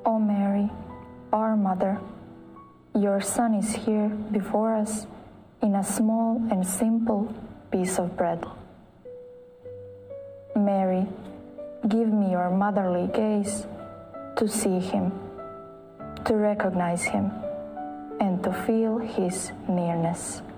O Mary, our Mother, your Son is here before us in a small and simple piece of bread. Mary, give me your motherly gaze to see him, to recognize him, and to feel his nearness.